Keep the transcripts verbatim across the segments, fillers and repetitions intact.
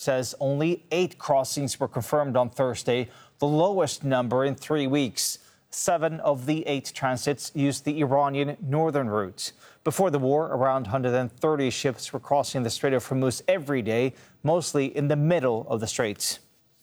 says only eight crossings were confirmed on Thursday, the lowest number in three weeks. Seven of the eight transits used the Iranian northern route. Before the war, around one hundred thirty ships were crossing the Strait of Hormuz every day, mostly in the middle of the Strait.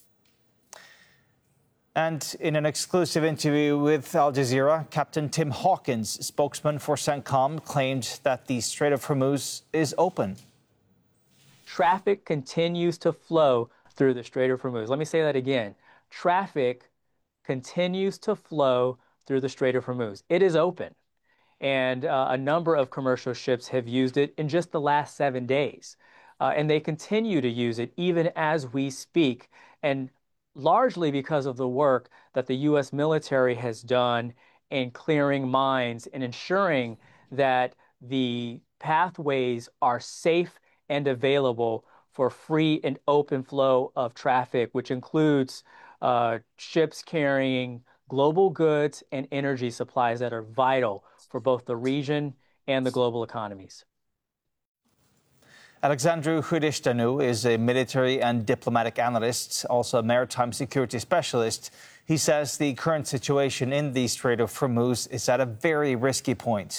And in an exclusive interview with Al Jazeera, Captain Tim Hawkins, spokesman for CENTCOM, claimed that the Strait of Hormuz is open. Traffic continues to flow through the Strait of Hormuz. Let me say that again. Traffic continues to flow through the Strait of Hormuz. It is open, and uh, a number of commercial ships have used it in just the last seven days. Uh, and they continue to use it even as we speak, and largely because of the work that the U S military has done in clearing mines and ensuring that the pathways are safe and available for free and open flow of traffic, which includes uh, ships carrying global goods and energy supplies that are vital for both the region and the global economies. Alexandru Hrideșteanu is a military and diplomatic analyst, also a maritime security specialist. He says the current situation in the Strait of Hormuz is at a very risky point.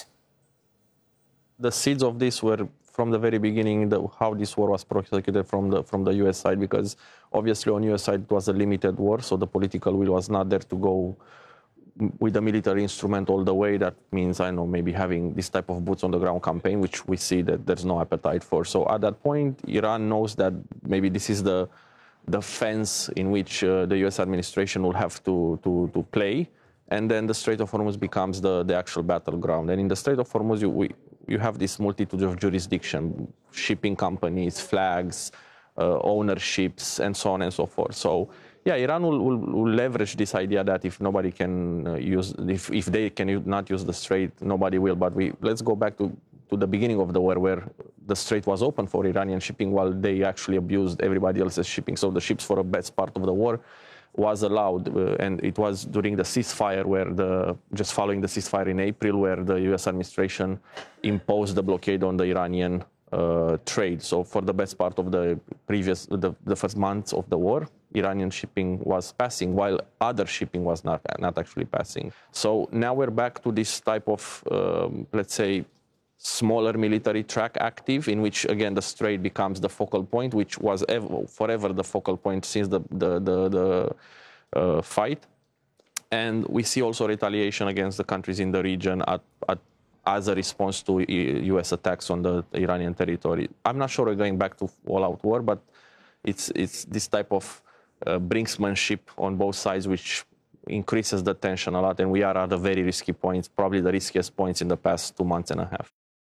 The seeds of this were from the very beginning, the, how this war was prosecuted from the from the U S side, because obviously on U S side it was a limited war, so the political will was not there to go with the military instrument all the way. That means, I know, maybe having this type of boots on the ground campaign, which we see that there's no appetite for. So at that point, Iran knows that maybe this is the the fence in which uh, the U S administration will have to, to, to play. And then the Strait of Hormuz becomes the, the actual battleground. And in the Strait of Hormuz, you, we, you have this multitude of jurisdiction, shipping companies, flags, uh, ownerships, and so on and so forth. So, yeah, Iran will, will, will leverage this idea that if nobody can uh, use, if, if they can not use the Strait, nobody will. But we let's go back to, to the beginning of the war, where the Strait was open for Iranian shipping while they actually abused everybody else's shipping. So the ships for a best part of the war was allowed, uh, and it was during the ceasefire, where the just following the ceasefire in April, where the U S administration imposed the blockade on the Iranian uh, trade. So for the best part of the previous, the, the first months of the war, Iranian shipping was passing, while other shipping was not not actually passing. So now we're back to this type of, um, let's say, smaller military track active, in which again the Strait becomes the focal point, which was ever, forever the focal point since the the the, the uh, fight. And we see also retaliation against the countries in the region at, at, as a response to U S attacks on the Iranian territory. I'm not sure we're going back to all-out war, but it's it's this type of uh, brinksmanship on both sides which increases the tension a lot, and we are at a very risky point, probably the riskiest points in the past two months and a half.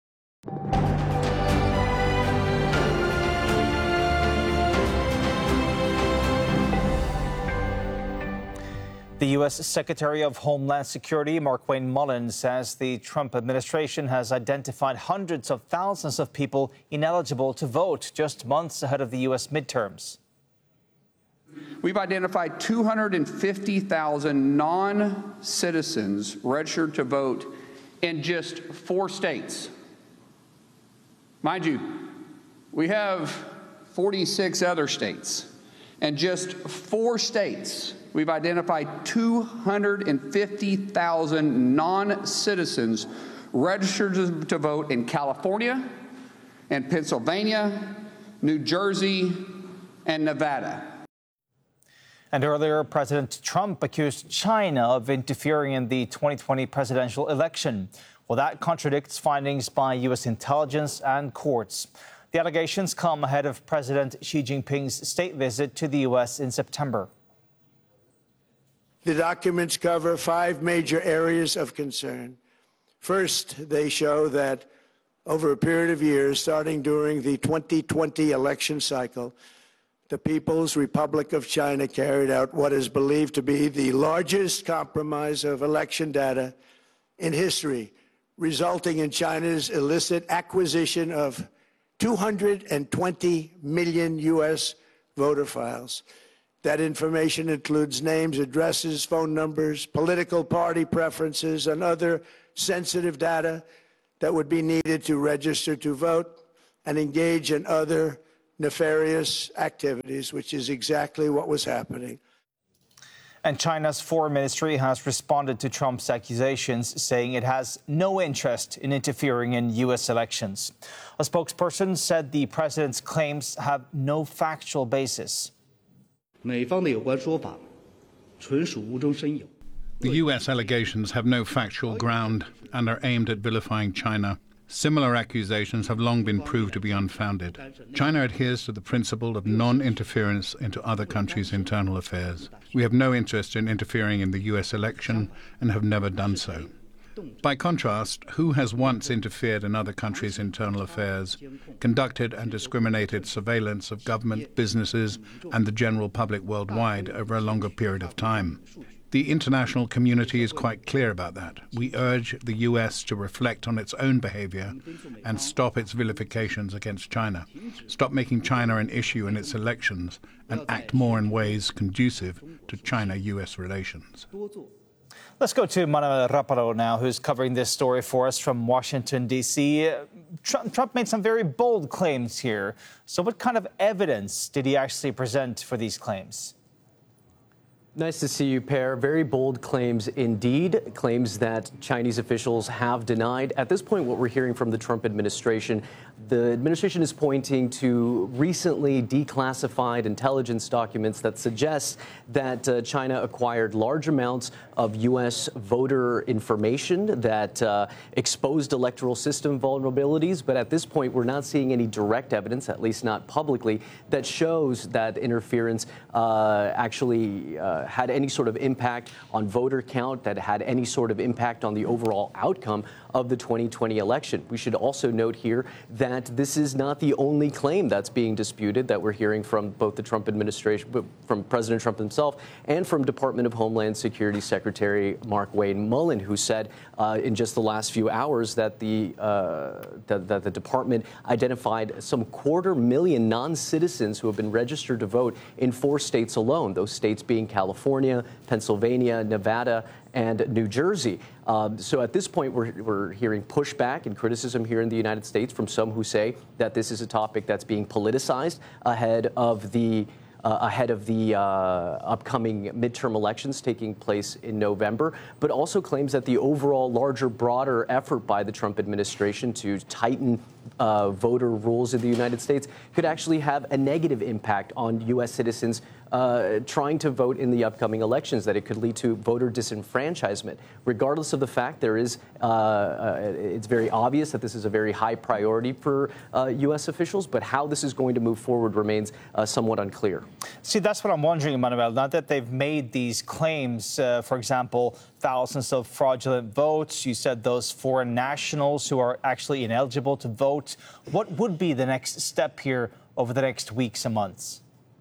The U S Secretary of Homeland Security, Markwayne Mullins, says the Trump administration has identified hundreds of thousands of people ineligible to vote just months ahead of the U S midterms. We've identified two hundred fifty thousand non-citizens registered to vote in just four states. Mind you, we have forty-six other states. And just four states, we've identified two hundred fifty thousand non-citizens registered to vote in California, and Pennsylvania, New Jersey, and Nevada. And earlier, President Trump accused China of interfering in the twenty twenty presidential election. Well, that contradicts findings by U S intelligence and courts. The allegations come ahead of President Xi Jinping's state visit to the U S in September. The documents cover five major areas of concern. First, they show that over a period of years, starting during the twenty twenty election cycle, the People's Republic of China carried out what is believed to be the largest compromise of election data in history, resulting in China's illicit acquisition of two hundred twenty million U S voter files. That information includes names, addresses, phone numbers, political party preferences, and other sensitive data that would be needed to register to vote and engage in other nefarious activities, which is exactly what was happening. And China's foreign ministry has responded to Trump's accusations, saying it has no interest in interfering in U S elections. A spokesperson said the president's claims have no factual basis. The U S allegations have no factual ground and are aimed at vilifying China. Similar accusations have long been proved to be unfounded. China adheres to the principle of non-interference into other countries' internal affairs. We have no interest in interfering in the U S election and have never done so. By contrast, who has once interfered in other countries' internal affairs, conducted and discriminated surveillance of government, businesses, and the general public worldwide over a longer period of time? The international community is quite clear about that. We urge the U S to reflect on its own behavior and stop its vilifications against China. Stop making China an issue in its elections and act more in ways conducive to China-U S relations. Let's go to Manuel Rapalo now, who's covering this story for us from Washington, D C Trump, Trump made some very bold claims here. So what kind of evidence did he actually present for these claims? Nice to see you, Per. Very bold claims indeed, claims that Chinese officials have denied. At this point, what we're hearing from the Trump administration, the administration is pointing to recently declassified intelligence documents that suggest that uh, China acquired large amounts of U S voter information that uh, exposed electoral system vulnerabilities. But at this point, we're not seeing any direct evidence, at least not publicly, that shows that interference uh, actually uh, had any sort of impact on voter count, that had any sort of impact on the overall outcome of the twenty twenty election. We should also note here that this is not the only claim that's being disputed that we're hearing from both the Trump administration, from President Trump himself, and from Department of Homeland Security Secretary Mark Wayne Mullen, who said uh, in just the last few hours that the, uh, that, that the department identified some quarter million non-citizens who have been registered to vote in four states alone, those states being California, Pennsylvania, Nevada, and New Jersey. Um, so at this point, we're, we're hearing pushback and criticism here in the United States from some who say that this is a topic that's being politicized ahead of the Uh, ahead of the uh, upcoming midterm elections taking place in November, but also claims that the overall larger, broader effort by the Trump administration to tighten uh, voter rules in the United States could actually have a negative impact on U S citizens uh, trying to vote in the upcoming elections, that it could lead to voter disenfranchisement. Regardless of the fact, there is, uh, uh, it's very obvious that this is a very high priority for uh, U S officials, but how this is going to move forward remains uh, somewhat unclear. See, that's what I'm wondering, Manuel. Now that they've made these claims, uh, for example, thousands of fraudulent votes, you said those foreign nationals who are actually ineligible to vote. What would be the next step here over the next weeks and months?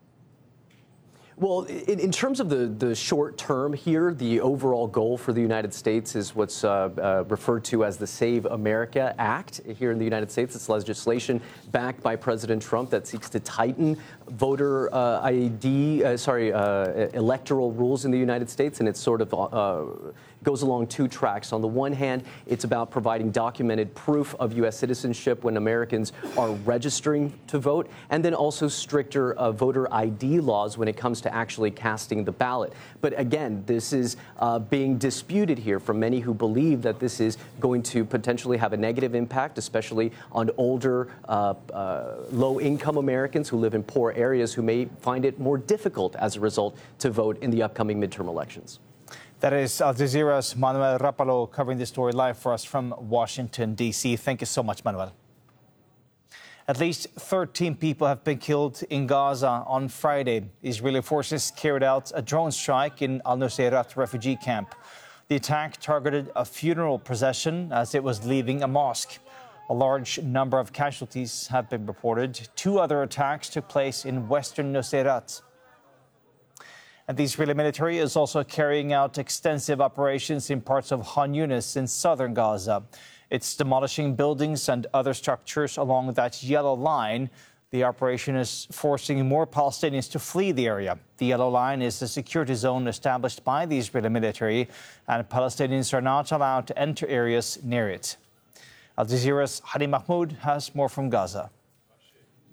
Well, in, in terms of the, the short term here, the overall goal for the United States is what's uh, uh, referred to as the Save America Act here in the United States. It's legislation backed by President Trump that seeks to tighten voter uh, I D, uh, sorry, uh, electoral rules in the United States, and it's sort of uh, goes along two tracks. On the one hand, it's about providing documented proof of U S citizenship when Americans are registering to vote, and then also stricter uh, voter I D laws when it comes to actually casting the ballot. But again, this is uh, being disputed here from many who believe that this is going to potentially have a negative impact, especially on older, uh, uh, low-income Americans who live in poor areas who may find it more difficult as a result to vote in the upcoming midterm elections. That is Al Jazeera's Manuel Rapalo covering this story live for us from Washington, D C Thank you so much, Manuel. At least thirteen people have been killed in Gaza on Friday. Israeli forces carried out a drone strike in Al-Nusayrat refugee camp. The attack targeted a funeral procession as it was leaving a mosque. A large number of casualties have been reported. Two other attacks took place in western Nusayrat. And the Israeli military is also carrying out extensive operations in parts of Khan Yunis in southern Gaza. It's demolishing buildings and other structures along that yellow line. The operation is forcing more Palestinians to flee the area. The yellow line is a security zone established by the Israeli military, and Palestinians are not allowed to enter areas near it. Al Jazeera's Hadi Mahmoud has more from Gaza.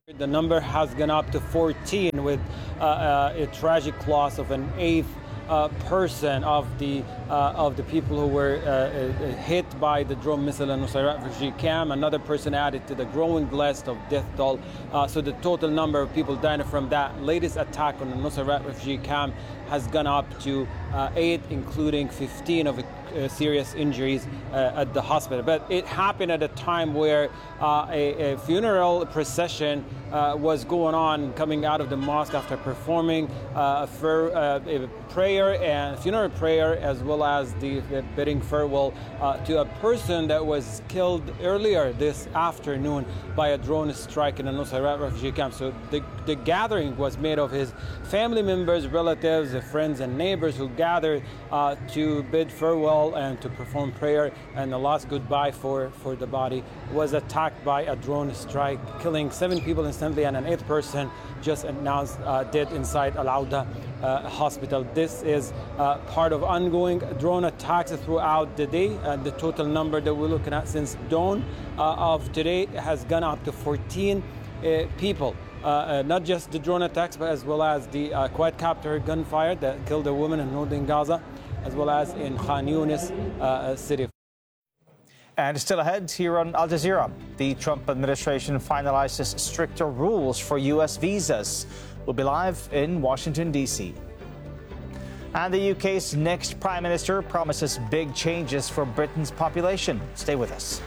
The number has gone up to fourteen, with uh, uh, a tragic loss of an eighth uh, person of the uh, of the people who were uh, uh, hit by the drone missile in Nusayrat refugee camp. Another person added to the growing list of death toll. Uh, so the total number of people dying from that latest attack on the Nusayrat refugee camp has gone up to uh, eight, including fifteen of uh, serious injuries uh, at the hospital. But it happened at a time where uh, a, a funeral procession uh, was going on, coming out of the mosque after performing uh, for, uh, a prayer and funeral prayer, as well as the, the bidding farewell uh, to a person that was killed earlier this afternoon by a drone strike in the Nusayrat refugee camp. So the, the gathering was made of his family members, relatives, friends and neighbors who gathered uh, to bid farewell and to perform prayer and the last goodbye for, for the body. Was attacked by a drone strike, killing seven people instantly, and an eighth person just announced uh, dead inside Al Auda uh, hospital. This is uh, part of ongoing drone attacks throughout the day, and the total number that we're looking at since dawn uh, of today has gone up to fourteen uh, people. Uh, uh, not just the drone attacks, but as well as the uh, quadcopter gunfire that killed a woman in northern Gaza, as well as in Khan Yunis uh, city. And still ahead here on Al Jazeera, the Trump administration finalizes stricter rules for U S visas. We'll be live in Washington, D C. And the U K's next Prime Minister promises big changes for Britain's population. Stay with us.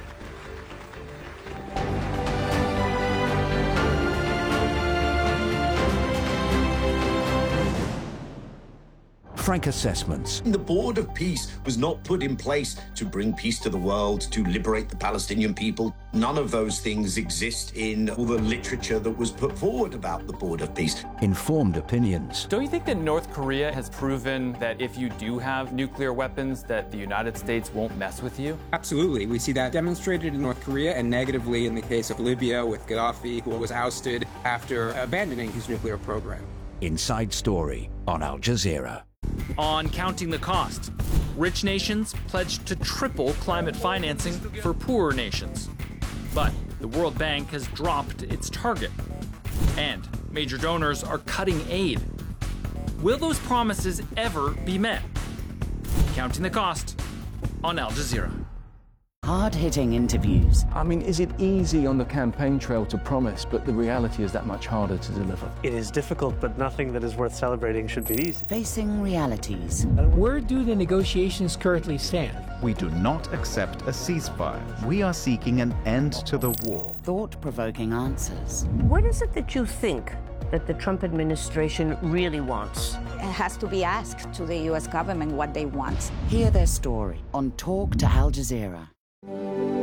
Frank Assessments. The Board of Peace was not put in place to bring peace to the world, to liberate the Palestinian people. None of those things exist in all the literature that was put forward about the Board of Peace. Informed opinions. Don't you think that North Korea has proven that if you do have nuclear weapons, that the United States won't mess with you? Absolutely. We see that demonstrated in North Korea, and negatively in the case of Libya with Gaddafi, who was ousted after abandoning his nuclear program. Inside Story on Al Jazeera. On Counting the Cost, rich nations pledged to triple climate financing for poorer nations. But the World Bank has dropped its target, and major donors are cutting aid. Will those promises ever be met? Counting the Cost on Al Jazeera. Hard-hitting interviews. I mean, is it easy on the campaign trail to promise, but the reality is that much harder to deliver? It is difficult, but nothing that is worth celebrating should be easy. Facing realities. Where do the negotiations currently stand? We do not accept a ceasefire. We are seeking an end to the war. Thought-provoking answers. What is it that you think that the Trump administration really wants? It has to be asked to the U S government what they want. Hear their story on Talk to Al Jazeera.